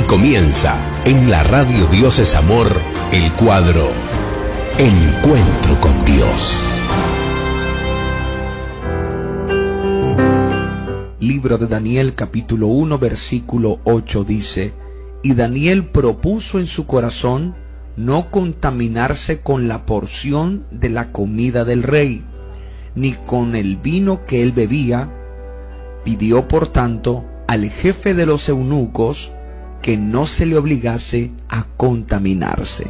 comienza en la radio Dios es Amor, el cuadro Encuentro con Dios. Libro de Daniel, capítulo 1, versículo 8 dice: Y Daniel propuso en su corazón no contaminarse con la porción de la comida del rey, ni con el vino que él bebía. Pidió por tanto al jefe de los eunucos que no se le obligase a contaminarse.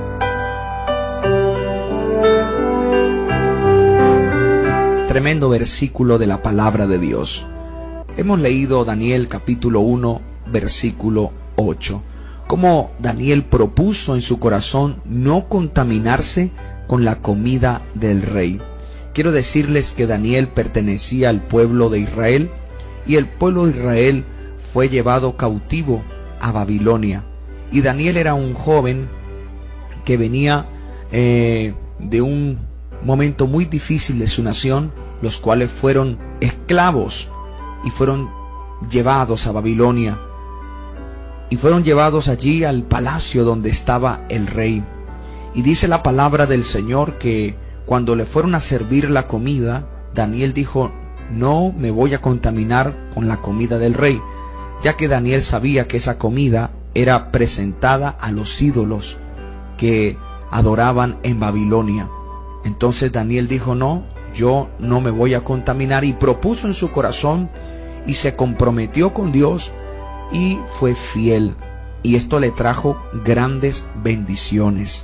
Tremendo versículo de la palabra de Dios. Hemos leído Daniel capítulo 1, versículo 8. Cómo Daniel propuso en su corazón no contaminarse con la comida del rey. Quiero decirles que Daniel pertenecía al pueblo de Israel, y el pueblo de Israel fue llevado cautivo a Babilonia. Y Daniel era un joven que venía de un momento muy difícil de su nación, los cuales fueron esclavos y fueron llevados a Babilonia, y fueron llevados allí al palacio donde estaba el rey. Y dice la palabra del Señor que cuando le fueron a servir la comida, Daniel dijo: no me voy a contaminar con la comida del rey, ya que Daniel sabía que esa comida era presentada a los ídolos que adoraban en Babilonia. Entonces Daniel dijo: no, yo no me voy a contaminar, y propuso en su corazón y se comprometió con Dios y fue fiel, y esto le trajo grandes bendiciones.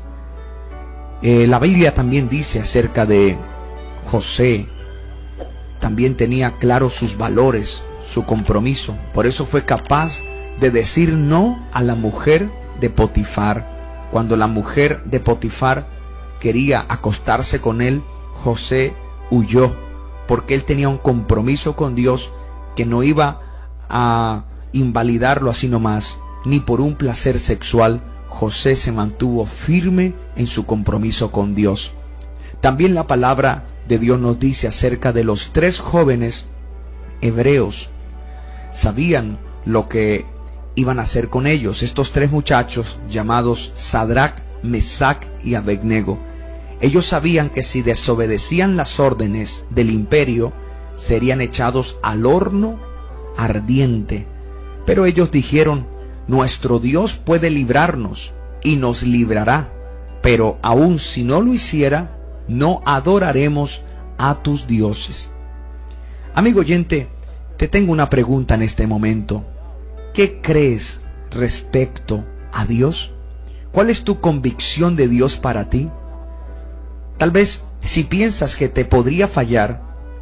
La Biblia también dice acerca de José, también tenía claro sus valores, su compromiso, por eso fue capaz de decir no a la mujer de Potifar. Cuando la mujer de Potifar quería acostarse con él, José huyó, porque él tenía un compromiso con Dios que no iba a invalidarlo así nomás, ni por un placer sexual. José se mantuvo firme en su compromiso con Dios. También la palabra de Dios nos dice acerca de los tres jóvenes hebreos. Sabían lo que iban a hacer con ellos. Estos tres muchachos llamados Sadrach, Mesac y Abednego. Ellos sabían que si desobedecían las órdenes del imperio, serían echados al horno ardiente. Pero ellos dijeron: nuestro Dios puede librarnos y nos librará, pero aun si no lo hiciera, no adoraremos a tus dioses. Amigo oyente, te tengo una pregunta en este momento. ¿Qué crees respecto a Dios? ¿Cuál es tu convicción de Dios para ti? Tal vez si piensas que te podría fallar,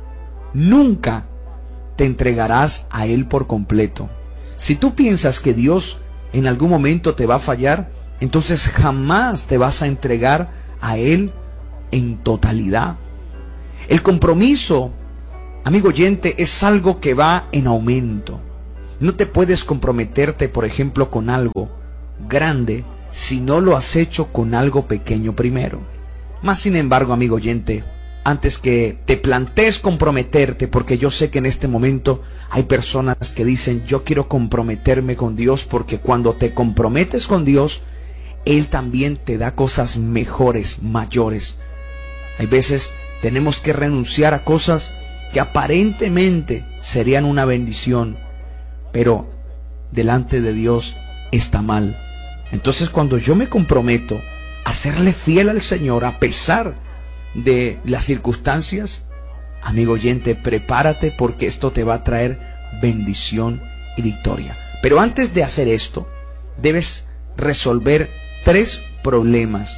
nunca te entregarás a Él por completo. Si tú piensas que Dios en algún momento te va a fallar, entonces jamás te vas a entregar a Él en totalidad. El compromiso, amigo oyente, es algo que va en aumento. No te puedes comprometerte, por ejemplo, con algo grande si no lo has hecho con algo pequeño primero. Mas sin embargo, amigo oyente, antes que te plantees comprometerte, porque yo sé que en este momento hay personas que dicen: yo quiero comprometerme con Dios, porque cuando te comprometes con Dios, Él también te da cosas mejores, mayores. Hay veces tenemos que renunciar a cosas que aparentemente serían una bendición, pero delante de Dios está mal. Entonces, cuando yo me comprometo a serle fiel al Señor a pesar de las circunstancias, amigo oyente, prepárate, porque esto te va a traer bendición y victoria. Pero antes de hacer esto, debes resolver tres problemas.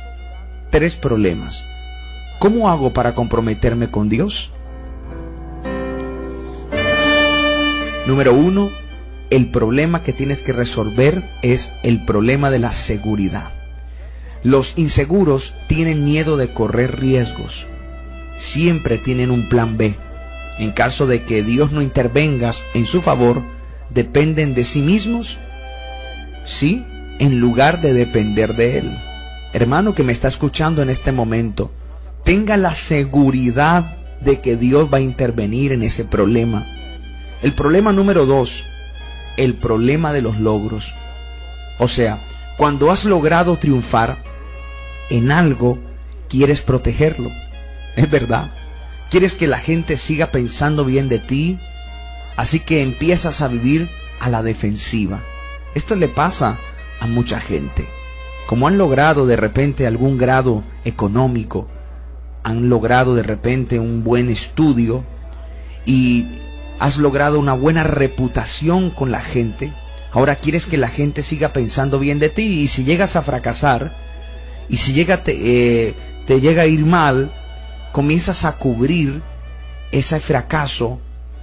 ¿Cómo hago para comprometerme con Dios? Número 1, el problema que tienes que resolver es el problema de la seguridad. Los inseguros tienen miedo de correr riesgos. Siempre tienen un plan B. En caso de que Dios no intervenga en su favor, dependen de sí mismos, ¿sí?, en lugar de depender de Él. Hermano que me está escuchando en este momento, tenga la seguridad de que Dios va a intervenir en ese problema. El problema número 2, el problema de los logros. O sea, cuando has logrado triunfar en algo, quieres protegerlo. Es verdad. Quieres que la gente siga pensando bien de ti, así que empiezas a vivir a la defensiva. Esto le pasa a mucha gente. Como han logrado de repente algún grado económico, han logrado de repente un buen estudio y has logrado una buena reputación con la gente, ahora quieres que la gente siga pensando bien de ti, y si llegas a fracasar, y si te llega a ir mal, comienzas a cubrir ese fracaso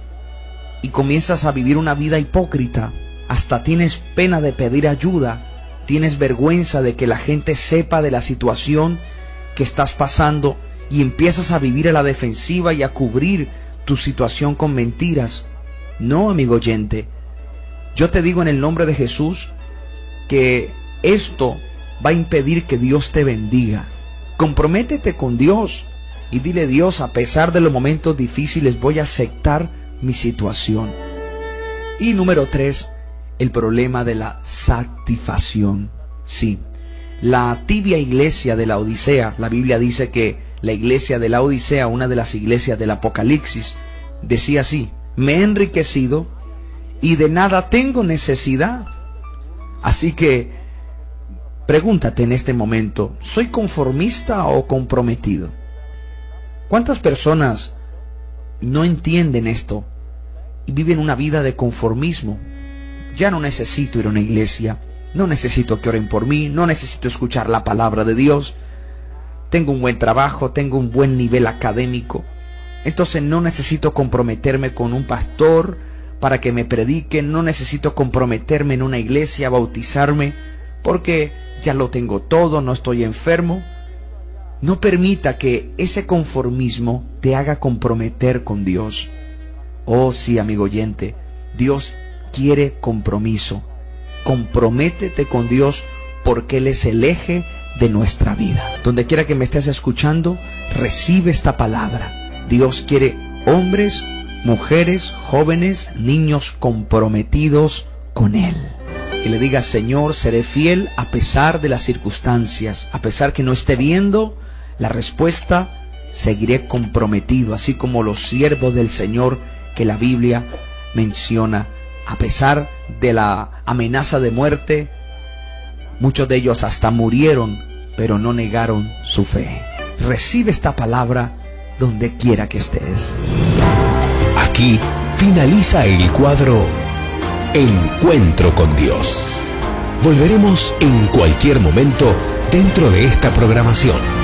y comienzas a vivir una vida hipócrita. Hasta tienes pena de pedir ayuda, tienes vergüenza de que la gente sepa de la situación que estás pasando y empiezas a vivir a la defensiva y a cubrir tu situación con mentiras. No, amigo oyente, yo te digo en el nombre de Jesús que esto va a impedir que Dios te bendiga. Comprométete con Dios y dile: Dios, a pesar de los momentos difíciles, voy a aceptar mi situación. Y número 3, el problema de la satisfacción. Sí, la tibia iglesia de la Odisea, la Biblia dice que la iglesia de la Odisea, una de las iglesias del Apocalipsis, decía así: me he enriquecido y de nada tengo necesidad. Así que pregúntate en este momento: ¿soy conformista o comprometido? ¿Cuántas personas no entienden esto y viven una vida de conformismo? Ya no necesito ir a una iglesia, no necesito que oren por mí, no necesito escuchar la palabra de Dios. Tengo un buen trabajo, tengo un buen nivel académico, entonces no necesito comprometerme con un pastor para que me predique, no necesito comprometerme en una iglesia, bautizarme, porque ya lo tengo todo, no estoy enfermo. No permita que ese conformismo te haga comprometer con Dios. Oh sí, amigo oyente, Dios quiere compromiso. Comprométete con Dios porque Él es el eje de nuestra vida. Donde quiera que me estés escuchando, recibe esta palabra. Dios quiere hombres, mujeres, jóvenes, niños comprometidos con Él. Que le digas: Señor, seré fiel a pesar de las circunstancias, a pesar que no esté viendo la respuesta, seguiré comprometido, así como los siervos del Señor que la Biblia menciona. A pesar de la amenaza de muerte, muchos de ellos hasta murieron, pero no negaron su fe. Recibe esta palabra donde quiera que estés. Aquí finaliza el cuadro Encuentro con Dios. Volveremos en cualquier momento dentro de esta programación.